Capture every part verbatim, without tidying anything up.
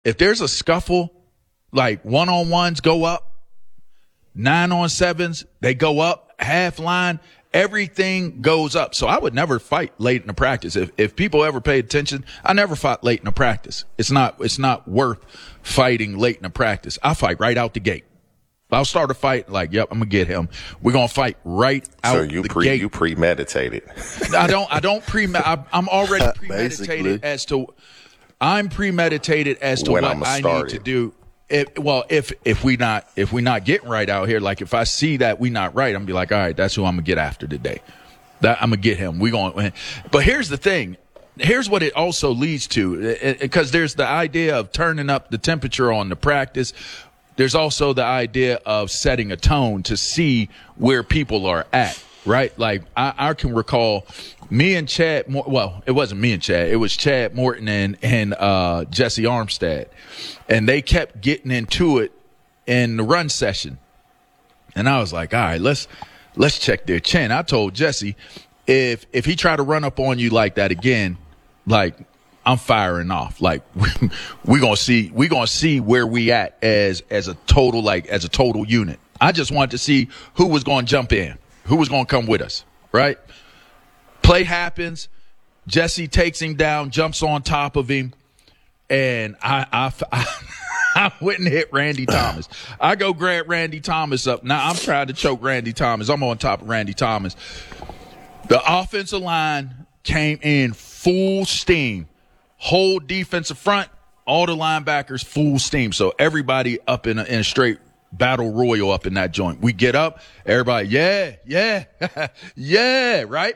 If there's a scuffle, like one-on-ones go up, nine-on-sevens, they go up, half line, everything goes up. So I would never fight late in the practice. If if people ever pay attention, I never fought late in the practice. It's not it's not worth fighting late in the practice. I fight right out the gate. I'll start a fight like, yep, I'm gonna get him. We're gonna fight right out so you the pre, gate. You premeditated. I don't. I don't pre. I'm already premeditated as to. I'm premeditated as to When what I'ma I start need to it. do. If, well, if if we not if we not getting right out here, like if I see that we not right, I'm gonna be like, all right, that's who I'm gonna get after today. That I'm gonna get him. We going. But here's the thing. Here's what it also leads to, because there's the idea of turning up the temperature on the practice. There's also the idea of setting a tone to see where people are at, right? Like I, I can recall me and Chad, Mor- well, it wasn't me and Chad. It was Chad Morton and, and uh, Jesse Armstead. And they kept getting into it in the run session. And I was like, all right, let's let's check their chin. I told Jesse, if if he tried to run up on you like that again, like – I'm firing off. Like we're gonna see, we're gonna see where we at as as a total, like as a total unit. I just wanted to see who was gonna jump in, who was gonna come with us. Right? Play happens. Jesse takes him down, jumps on top of him, and I I, I, I went and hit Randy Thomas. I go grab Randy Thomas up. Now I'm trying to choke Randy Thomas. I'm on top of Randy Thomas. The offensive line came in full steam. Whole defensive front, all the linebackers full steam. So everybody up in a, in a straight battle royal up in that joint. We get up, everybody, yeah, yeah, yeah, right?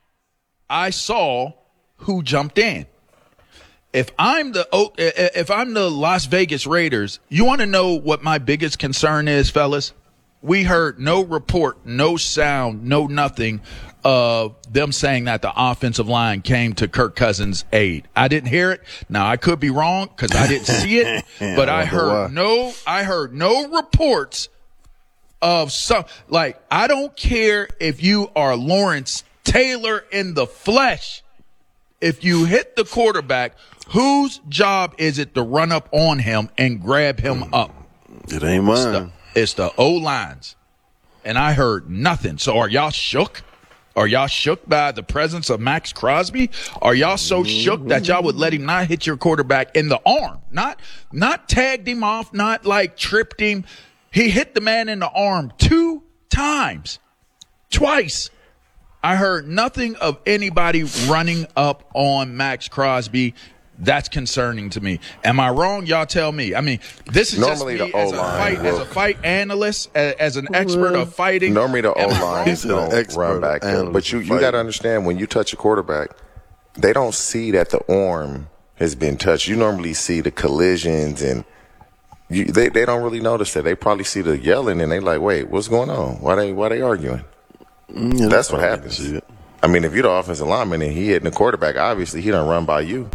I saw who jumped in. If I'm the if I'm the Las Vegas Raiders, you want to know what my biggest concern is, fellas? We heard no report, no sound, no nothing of them saying that the offensive line came to Kirk Cousins' aid. I didn't hear it. Now I could be wrong because I didn't see it, but I, I heard why. no. I heard no reports of some. Like I don't care if you are Lawrence Taylor in the flesh. If you hit the quarterback, whose job is it to run up on him and grab him up? It ain't mine. It's the, it's the O-lines. And I heard nothing. So are y'all shook? Are y'all shook by the presence of Max Crosby? Are y'all so shook that y'all would let him not hit your quarterback in the arm? Not not tagged him off, not like tripped him. He hit the man in the arm two times. Twice. I heard nothing of anybody running up on Max Crosby. That's concerning to me. Am I wrong? Y'all tell me. I mean, this is Normally just me the as a O-line fight, as a will- fight analyst, as, as an expert of fighting. Normally the Am I O-line wrong? He's an don't expert run back there. analyst But you, of you got to fighting. understand, when you touch a quarterback, they don't see that the arm has been touched. You normally see the collisions, and you, they, they don't really notice that. They probably see the yelling, and they like, wait, what's going on? Why they why they arguing? Yeah, That's what I can happens. see it. I mean, if you're the offensive lineman and he hitting the quarterback, obviously he done run by you.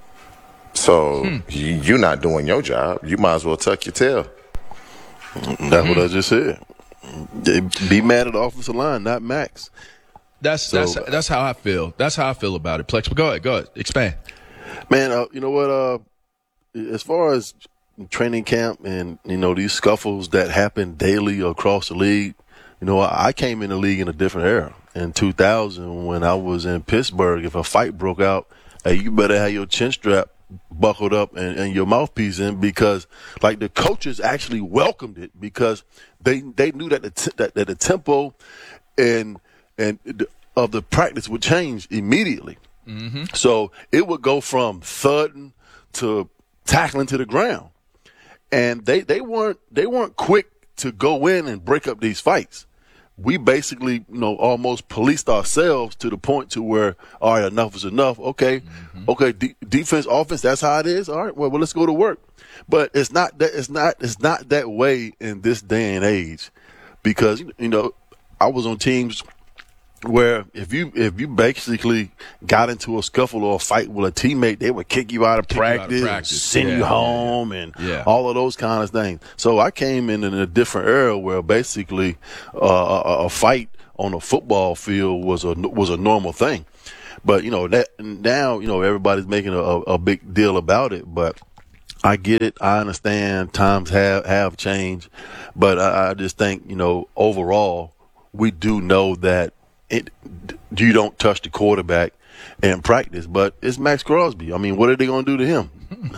So Hmm. you, you're not doing your job. You might as well tuck your tail. That's what I just said. They be mad at the offensive line, not Max. That's So- that's that's how I feel. That's how I feel about it. Plex, but go ahead, go ahead, expand. Man, uh, you know what? Uh, as far as training camp and, you know, these scuffles that happen daily across the league, you know, I I came in the league in a different era. In two thousand, when I was in Pittsburgh, if a fight broke out, hey, you better have your chin strap buckled up and, and your mouthpiece in, because, like, the coaches actually welcomed it because they they knew that the t- that, that the tempo and and the, of the practice would change immediately. Mm-hmm. So it would go from thudding to tackling to the ground, and they, they weren't they weren't quick to go in and break up these fights. We basically, you know, almost policed ourselves to the point to where, all right, enough is enough. Okay, mm-hmm. okay, de- defense, offense, that's how it is. All right, well, well, let's go to work. But it's not that it's not it's not that way in this day and age, because, you know, I was on teams where if you if you basically got into a scuffle or a fight with a teammate, they would kick you out of, Kick you out of practice, practice. send Yeah, you yeah, home, yeah. and Yeah. all of those kind of things. So I came in in a different era where basically uh, a, a fight on a football field was a was a normal thing. But, you know, that now, you know, everybody's making a, a big deal about it. But I get it. I understand times have, have changed. But I, I just think, you know, overall, we do know that it, you don't touch the quarterback in practice. But it's Max Crosby. I mean, what are they going to do to him?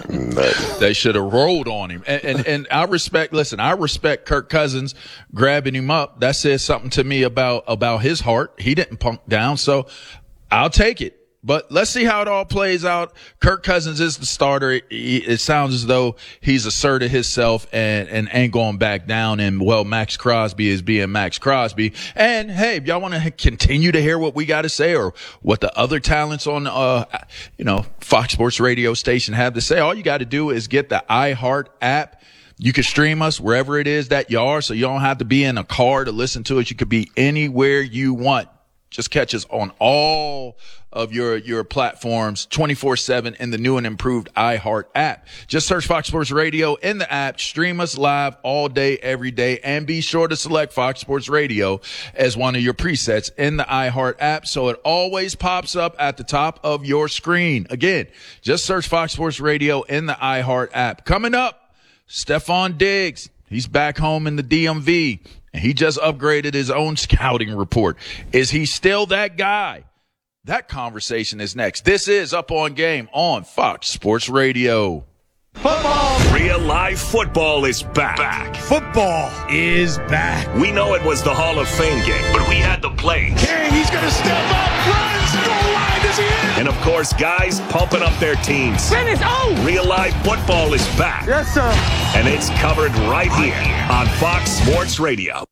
They should have rolled on him. And, and and I respect, listen, I respect Kirk Cousins grabbing him up. That says something to me about, about his heart. He didn't punk down, so I'll take it. But let's see how it all plays out. Kirk Cousins is the starter. It, it sounds as though he's asserted himself and, and ain't going back down. And, well, Max Crosby is being Max Crosby. And, hey, if y'all want to continue to hear what we got to say or what the other talents on, uh, you know, Fox Sports radio station have to say, all you got to do is get the iHeart app. You can stream us wherever it is that you are, so you don't have to be in a car to listen to it. You could be anywhere you want. Just catch us on all of your, your platforms twenty-four seven in the new and improved iHeart app. Just search Fox Sports Radio in the app. Stream us live all day, every day. And be sure to select Fox Sports Radio as one of your presets in the iHeart app so it always pops up at the top of your screen. Again, just search Fox Sports Radio in the iHeart app. Coming up, Stephon Diggs. He's back home in the D M V. And he just upgraded his own scouting report. Is he still that guy? That conversation is next. This is Up On Game on Fox Sports Radio. Football! Real live football is back. back. Football is back. We know it was the Hall of Fame game, but we had the plays. King, he's going to step up, runs, goal line, is he in? And, of course, guys pumping up their teams. Finish, oh! Real live football is back. Yes, sir. And it's covered right here on Fox Sports Radio.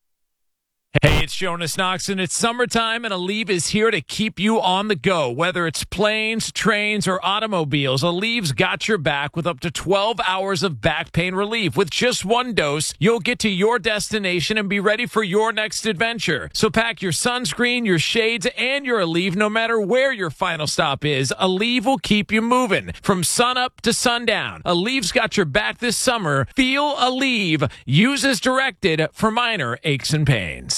Hey, it's Jonas Knoxon. It's summertime, and Aleve is here to keep you on the go. Whether it's planes, trains, or automobiles, Aleve's got your back with up to twelve hours of back pain relief. With just one dose, you'll get to your destination and be ready for your next adventure. So pack your sunscreen, your shades, and your Aleve no matter where your final stop is. Aleve will keep you moving from sunup to sundown. Aleve's got your back this summer. Feel Aleve. Use as directed for minor aches and pains.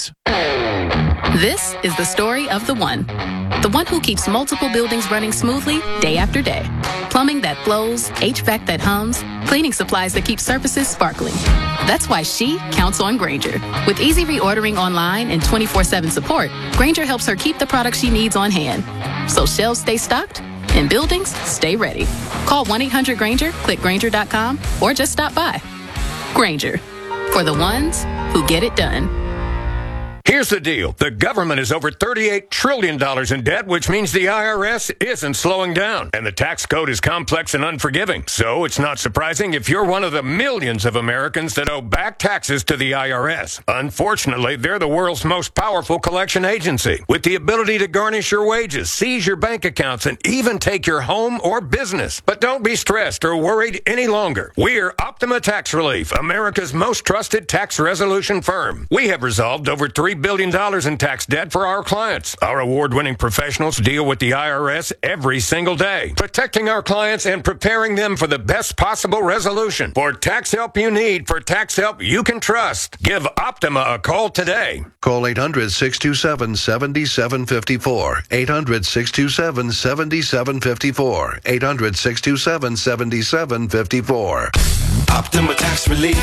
This is the story of the one. The one who keeps multiple buildings running smoothly day after day. Plumbing that flows, H V A C that hums, cleaning supplies that keep surfaces sparkling. That's why she counts on Grainger. With easy reordering online and twenty-four seven support, Grainger helps her keep the products she needs on hand. So shelves stay stocked and buildings stay ready. Call one eight hundred Grainger, click Grainger dot com, or just stop by. Grainger, for the ones who get it done. Here's the deal. The government is over thirty-eight trillion dollars in debt, which means the I R S isn't slowing down. And the tax code is complex and unforgiving. So it's not surprising if you're one of the millions of Americans that owe back taxes to the I R S. Unfortunately, they're the world's most powerful collection agency, with the ability to garnish your wages, seize your bank accounts, and even take your home or business. But don't be stressed or worried any longer. We're Optima Tax Relief, America's most trusted tax resolution firm. We have resolved over three billion dollars in tax debt for our clients. Our award-winning professionals deal with the I R S every single day, protecting our clients and preparing them for the best possible resolution. For tax help you need, for tax help you can trust, give Optima a call today. Call eight hundred, six two seven, seven seven five four. eight hundred, six two seven, seven seven five four. eight hundred, six two seven, seven seven five four. Optima Tax Relief.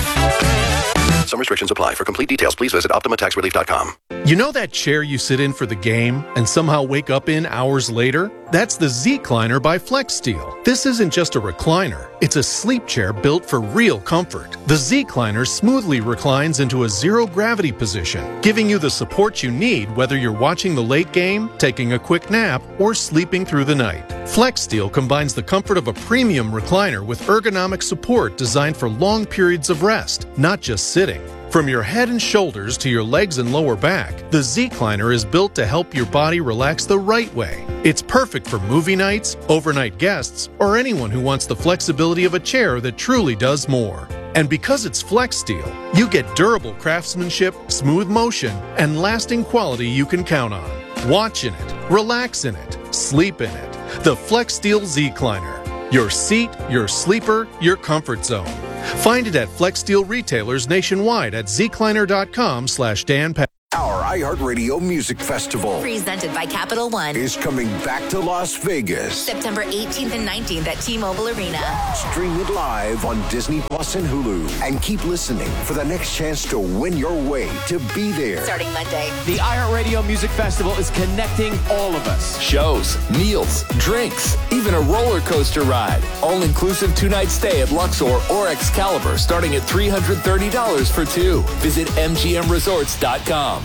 Some restrictions apply. For complete details, please visit optima tax relief dot com. You know that chair you sit in for the game and somehow wake up in hours later? That's the Z-Cliner by FlexSteel. This isn't just a recliner. It's a sleep chair built for real comfort. The Z-Cliner smoothly reclines into a zero-gravity position, giving you the support you need whether you're watching the late game, taking a quick nap, or sleeping through the night. FlexSteel combines the comfort of a premium recliner with ergonomic support designed for long periods of rest, not just sitting. From your head and shoulders to your legs and lower back, the Z-Cliner is built to help your body relax the right way. It's perfect for movie nights, overnight guests, or anyone who wants the flexibility of a chair that truly does more. And because it's FlexSteel, you get durable craftsmanship, smooth motion, and lasting quality you can count on. Watch in it, relax in it, sleep in it. The FlexSteel Z-Cliner. Your seat, your sleeper, your comfort zone. Find it at FlexSteel retailers nationwide at zcliner dot com slash Dan Pat. Our iHeartRadio Music Festival, presented by Capital One, is coming back to Las Vegas. September eighteenth and nineteenth at T-Mobile Arena. Stream it live on Disney Plus and Hulu. And keep listening for the next chance to win your way to be there. Starting Monday. The iHeartRadio Music Festival is connecting all of us. Shows, meals, drinks, even a roller coaster ride. All-inclusive two-night stay at Luxor or Excalibur starting at three hundred thirty dollars for two. Visit M G M resorts dot com.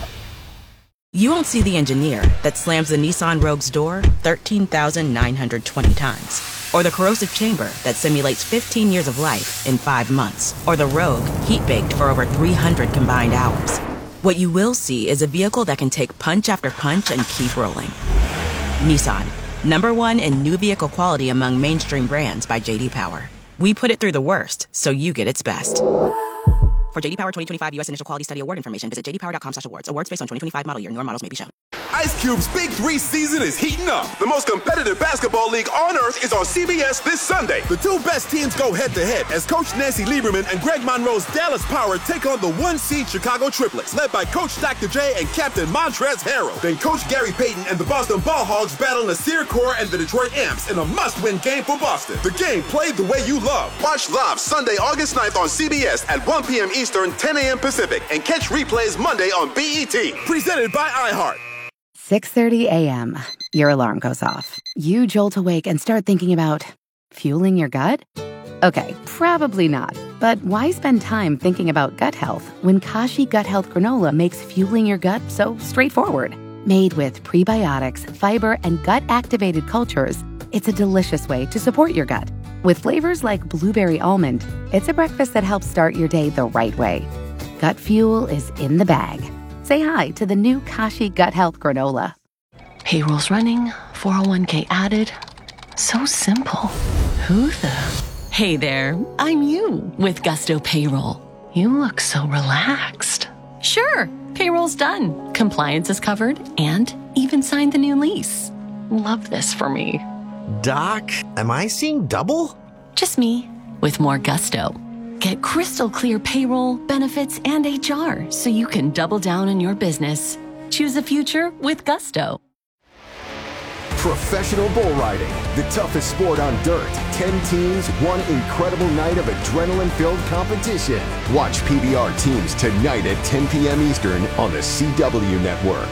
You won't see the engineer that slams the Nissan Rogue's door thirteen thousand nine hundred twenty times. Or the corrosive chamber that simulates fifteen years of life in five months. Or the Rogue heat-baked for over three hundred combined hours. What you will see is a vehicle that can take punch after punch and keep rolling. Nissan, number one in new vehicle quality among mainstream brands by J D Power. We put it through the worst, so you get its best. For J D Power twenty twenty-five U S Initial Quality Study Award information, visit j d power dot com slash awards. Awards based on twenty twenty-five model year. Newer models may be shown. Ice Cube's Big Three season is heating up. The most competitive basketball league on earth is on C B S this Sunday. The two best teams go head-to-head as Coach Nancy Lieberman and Greg Monroe's Dallas Power take on the one-seed Chicago Triplets, led by Coach Doctor J and Captain Montrezl Harrell. Then Coach Gary Payton and the Boston Ball Hogs battle Nasir Kaur and the Detroit Amps in a must-win game for Boston. The game played the way you love. Watch live Sunday, August ninth on C B S at one p.m. Eastern, ten a.m. Pacific, and catch replays Monday on B E T. Presented by iHeart. six thirty a.m. Your alarm goes off. You jolt awake and start thinking about fueling your gut? Okay, probably not. But why spend time thinking about gut health when Kashi Gut Health Granola makes fueling your gut so straightforward? Made with prebiotics, fiber, and gut-activated cultures, it's a delicious way to support your gut. With flavors like blueberry almond, it's a breakfast that helps start your day the right way. Gut fuel is in the bag. Say hi to the new Kashi Gut Health Granola. Payroll's running, four oh one k added. So simple. Who the? Hey there, I'm you with Gusto Payroll. You look so relaxed. Sure, payroll's done. Compliance is covered and even signed the new lease. Love this for me. Doc, am I seeing double? Just me with more gusto. Get crystal clear payroll, benefits, and H R so you can double down on your business. Choose a future with Gusto. Professional bull riding, the toughest sport on dirt. Ten teams, one incredible night of adrenaline-filled competition. Watch P B R teams tonight at ten p.m. Eastern on the C W Network.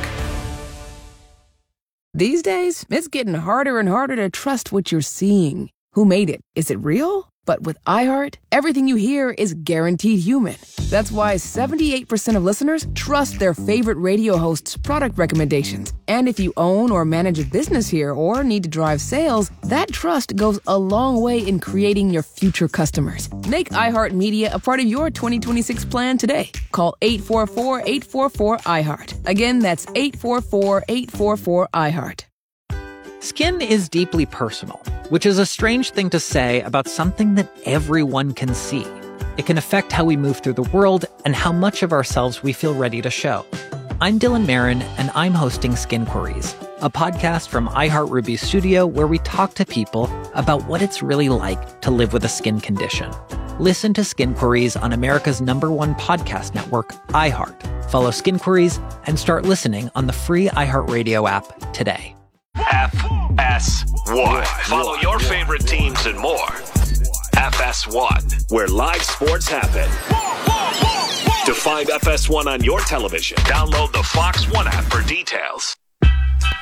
These days, it's getting harder and harder to trust what you're seeing. Who made it? Is it real? But with iHeart, everything you hear is guaranteed human. That's why seventy-eight percent of listeners trust their favorite radio hosts' product recommendations. And if you own or manage a business here or need to drive sales, that trust goes a long way in creating your future customers. Make iHeartMedia a part of your twenty twenty-six plan today. Call eight four four, eight four four, iHeart. Again, that's eight four four, eight four four, iHeart. Skin is deeply personal, which is a strange thing to say about something that everyone can see. It can affect how we move through the world and how much of ourselves we feel ready to show. I'm Dylan Marin, and I'm hosting Skin Queries, a podcast from iHeartRuby's studio where we talk to people about what it's really like to live with a skin condition. Listen to Skin Queries on America's number one podcast network, iHeart. Follow Skin Queries and start listening on the free iHeartRadio app today. F S one. Follow your favorite teams and more. F S one, where live sports happen. To find F S one on your television, download the Fox One app for details.